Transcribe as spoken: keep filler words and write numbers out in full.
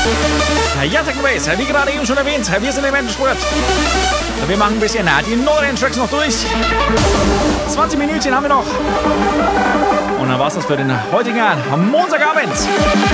Ja, Techno Bass, wie gerade eben schon erwähnt, wir sind im Endspurt. Wir machen ein bisschen die neuen Tracks noch durch. zwanzig Minütchen haben wir noch. Und dann war's das für den heutigen Montagabend.